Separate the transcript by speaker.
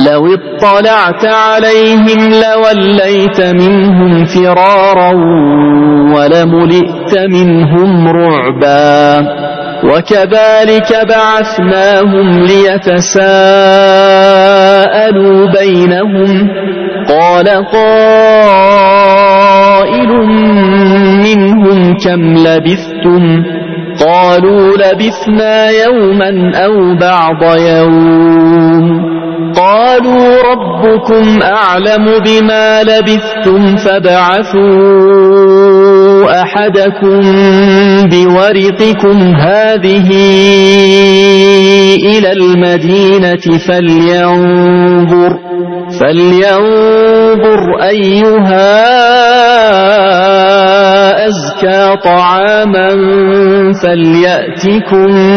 Speaker 1: لو اطلعت عليهم لوليت منهم فرارا ولملئت منهم رعبا وكذلك بعثناهم ليتساءلوا بينهم قال قائل منهم كم لبثتم قالوا لبثنا يوما أو بعض يوم قالوا ربكم أعلم بما لبثتم فابعثوا أحدكم بورقكم هذه إلى المدينة فلينظر أيها أزكى طعاما فليأتكم